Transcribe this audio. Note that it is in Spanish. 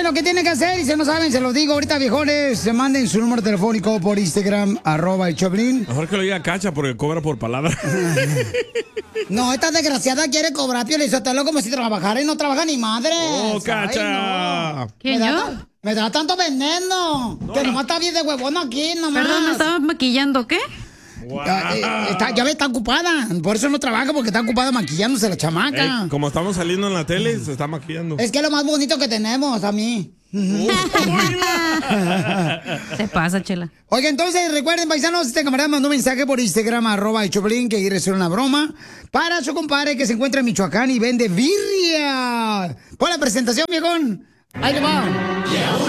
lo que tienen que hacer, y si no saben, se los digo ahorita, viejones, se manden su número telefónico por Instagram, @el-Choplin. Mejor que lo diga Cacha porque cobra por palabra. No, esta desgraciada quiere cobrar, Pio Lizotelo, como si trabajara y no trabaja ni madre. ¡Oh, Cacha! No. ¿Quién, yo? Me da tanto veneno. Que nomás está bien de huevón aquí, nomás. Perdón, ¿me estabas maquillando qué? Wow. Ya ve, está ocupada. Por eso no trabaja, porque está ocupada maquillándose la chamaca. Como estamos saliendo en la tele, se está maquillando. Es que es lo más bonito que tenemos, a mí. Se pasa, Chela. Oiga, entonces recuerden, paisanos, este camarada mandó un mensaje por Instagram, @el-Choplin, que quiere hacer una broma para su compadre que se encuentra en Michoacán y vende birria. Pon la presentación, viejón. Ahí le va.